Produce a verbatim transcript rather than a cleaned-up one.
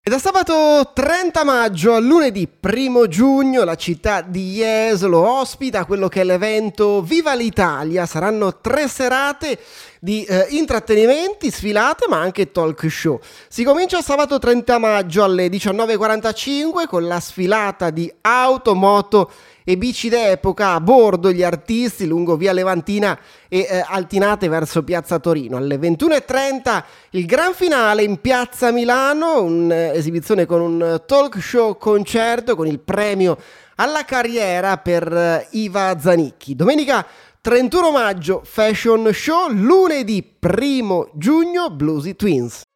E da sabato trenta maggio a lunedì primo giugno la città di Jesolo ospita quello che è l'evento Viva l'Italia. Saranno tre serate di eh, intrattenimenti, sfilate ma anche talk show. Si comincia sabato trenta maggio alle diciannove e quarantacinque con la sfilata di auto, moto e bici d'epoca. A bordo gli artisti lungo via Levantina e eh, Altinate verso piazza Torino. Alle ventuno e trenta il gran finale in piazza Milano, un'esibizione con un talk show concerto con il premio alla carriera per eh, Iva Zanicchi. Domenica trentuno maggio fashion show, lunedì primo giugno Bluesy Twins.